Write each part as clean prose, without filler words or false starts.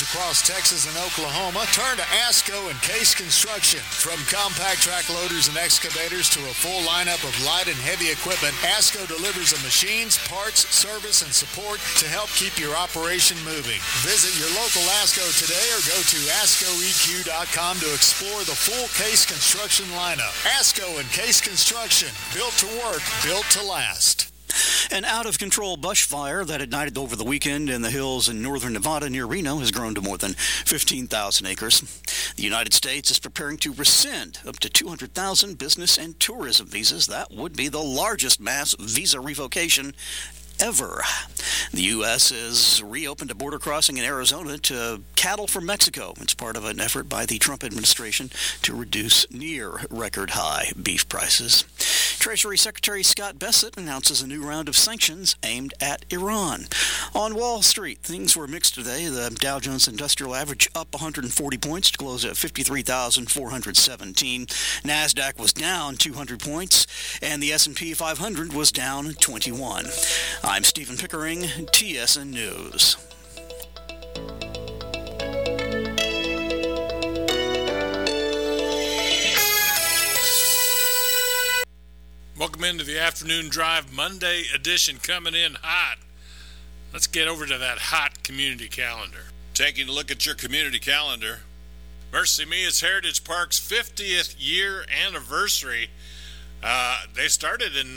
across Texas and Oklahoma, turn to ASCO and Case Construction. From compact track loaders and excavators to a full lineup of light and heavy equipment, ASCO delivers the machines, parts, service, and support to help keep your operation moving. Visit your local ASCO today or go to ASCOEQ.com to explore the full Case Construction lineup. ASCO and Case Construction, built to work, built to last. An out-of-control bushfire that ignited over the weekend in the hills in northern Nevada near Reno has grown to more than 15,000 acres. The United States is preparing to rescind up to 200,000 business and tourism visas. That would be the largest mass visa revocation ever. The U.S. has reopened a border crossing in Arizona to cattle from Mexico. It's part of an effort by the Trump administration to reduce near-record-high beef prices. Treasury Secretary Scott Bessent announces a new round of sanctions aimed at Iran. On Wall Street, things were mixed today. The Dow Jones Industrial Average up 140 points to close at 53,417. NASDAQ was down 200 points, and the S&P 500 was down 21. I'm Stephen Pickering, TSN News. Welcome into the Afternoon Drive Monday edition, coming in hot. Let's get over to that hot community calendar. Taking a look at your community calendar. Mercy Me, it's Heritage Park's 50th year anniversary. They started in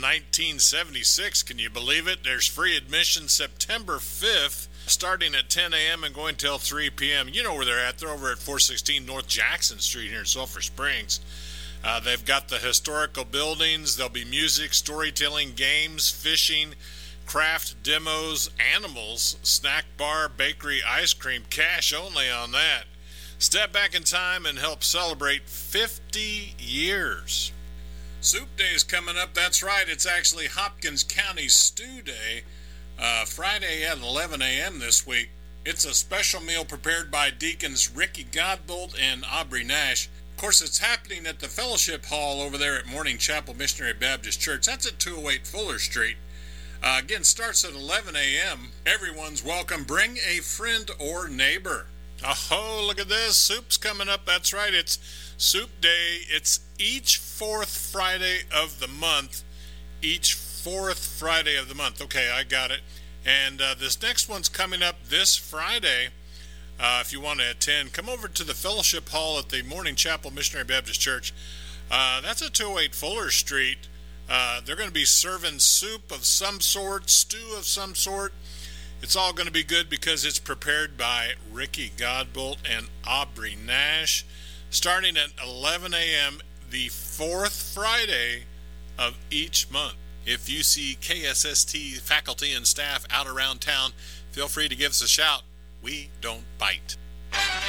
1976. Can you believe it? There's free admission September 5th, starting at 10 a.m. and going till 3 p.m. You know where they're at. They're over at 416 North Jackson Street here in Sulphur Springs. They've got the historical buildings. There'll be music, storytelling, games, fishing, craft demos, animals, snack bar, bakery, ice cream, cash only on that. Step back in time and help celebrate 50 years. Soup Day is coming up. That's right. It's actually Hopkins County Stew Day, Friday at 11 a.m. this week. It's a special meal prepared by Deacons Ricky Godbolt and Aubrey Nash. Of course, it's happening at the Fellowship Hall over there at Morning Chapel Missionary Baptist Church. That's at 208 Fuller Street. Again, starts at 11 a.m. Everyone's welcome. Bring a friend or neighbor. Oh, look at this. Soup's coming up. That's right. It's Soup Day. It's each fourth Friday of the month. Each fourth Friday of the month. Okay, I got it. And this next one's coming up this Friday. If you want to attend, come over to the Fellowship Hall at the Morning Chapel Missionary Baptist Church. That's at 208 Fuller Street. They're going to be serving soup of some sort, stew of some sort. It's all going to be good because it's prepared by Ricky Godbolt and Aubrey Nash. Starting at 11 a.m. the fourth Friday of each month. If you see KSST faculty and staff out around town, feel free to give us a shout. We don't bite.